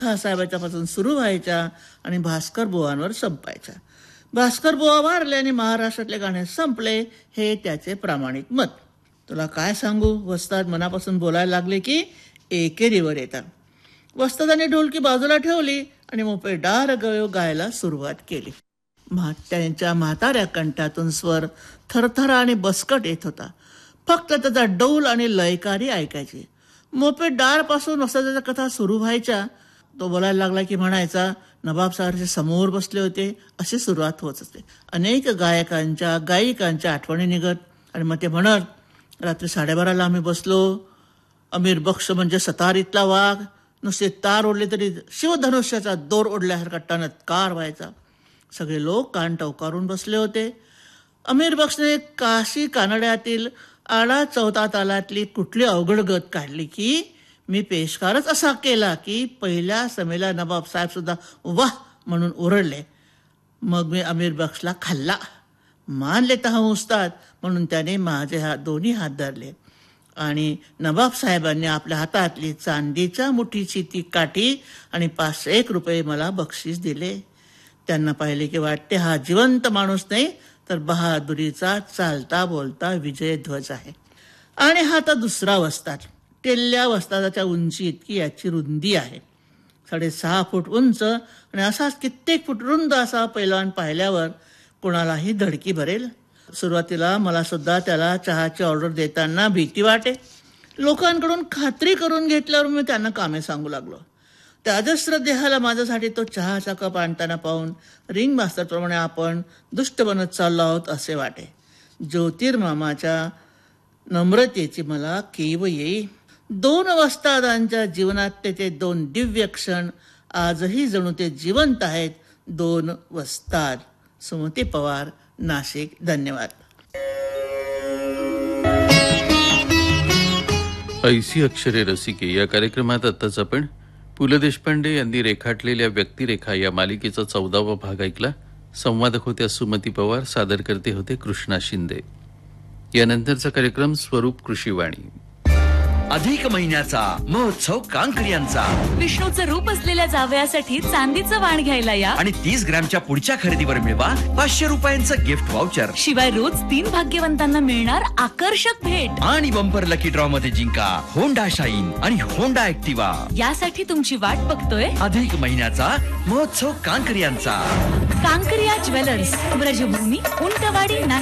साहेबाच्यापासून सुरू व्हायच्या आणि भास्कर बुवांवर संपायच्या. भास्कर बुवा वारले आणि महाराष्ट्रातले गाणे संपले, हे त्याचे प्रामाणिक मत. तुला काय सांगू, वस्ताद मनापासून बोलायला लागले की एकेरीवर येतात. वस्तादाने ढोलकी बाजूला ठेवली आणि मोपेदार गयो गायला सुरुवात केली. त्यांच्या म्हाताऱ्या कंठातून स्वर थरथर आणि बसकट येत होता. फक्त त्याचा डौल आणि लयकारी ऐकायची. मोपेदार पासून वस्तादाच्या कथा सुरू व्हायच्या. तो बोलायला लागला की म्हणायचा, नवाब साहेबांच्या समोर बसले होते, अशी सुरुवात होत असते. अनेक गायकांच्या गायिकांच्या आठवणी निघत आणि मग ते म्हणत, रात्री 12:30 आम्ही बसलो. अमीर बक्ष म्हणजे सतारीतला वाघ, नुसते तार ओढले तरी शिवधनुष्याचा दोर ओढल्यासारखा टणत्कार व्हायचा. सगळे लोक कान टवकारून बसले होते. अमीर बक्षने काशी कानड्यातील आडा चौथा तालातली कुठली अवघड गत काढली की मी पेशकारच असा केला की पहिल्या समेला नवाब साहेब सुद्धा वाह म्हणून ओरडले. मग मी अमीर बक्षला खाल्ला. मान लेता हूं उस्ताद म्हणून त्याने माझे दोन्ही हात धरले आणि नवाब साहेबांनी आपल्या हातातली चांदीच्या मुठीची ती काठी आणि 501 रुपये मला बक्षीस दिले. त्यांना पाहिले की वाटते हा जिवंत माणूस नाही तर बहादुरीचा चालता बोलता विजयध्वज आहे. आणि हा तर दुसरा वस्ताद. टेल्ल्या वस्तादाच्या उंची इतकी याची रुंदी आहे. 6.5 फूट उंच आणि असाच कित्येक फूट रुंद असा पैलवान पाहिल्यावर कोणालाही धडकी भरेल. सुरुवातीला मला सुद्धा त्याला चहाची ऑर्डर देताना भीती वाटे. लोकांकडून खात्री करून घेतल्यावर मी त्यांना कामे सांगू लागलो. त्या अजस्र देहाला माझ्यासाठी तो चहाचा कप आणताना पाहून रिंग मास्तरप्रमाणे आपण दुष्ट बनत चाललो आहोत असे वाटे. ज्योतिर्मामाच्या नम्रतेची मला कीव येई. 2 वस्तादांच्या जीवनात त्याचे 2 दिव्य क्षण आजही जणू ते जिवंत आहेत. 2 वस्ताद. सुमती पवार, नाशिक. धन्यवाद. ऐसी अक्षरे रसिके या कार्यक्रमात आताच आपण पु ल देशपांडे यांनी रेखाटलेल्या व्यक्तिरेखा या मालिकेचा 14वा भाग ऐकला. संवादक होत्या सुमती पवार, सादर करते होते कृष्णा शिंदे. यानंतरचा कार्यक्रम स्वरूप कृषीवाणी. अधिक महिन्याचा महोत्सव कांकरियांचा. विष्णूचं रूप असलेल्या जावयासाठी चांदीचं वाण घ्यायला या आणि 30 ग्रॅमच्या पुढच्या खरेदीवर मिळवा 500 रुपयांचं गिफ्ट व्हाउचर. शिवाय रोज 3 भाग्यवंतांना मिळणार आकर्षक भेट. आणि बंपर लकी ड्रॉ मध्ये जिंका होंडा शाईन आणि होंडा ऍक्टिवा. यासाठी तुमची वाट बघतोय अधिक महिन्याचा महोत्सव कांकरियांचा. कांकरिया ज्वेलर्स, ब्रजभूमी, उंटवाडी, नाशिक.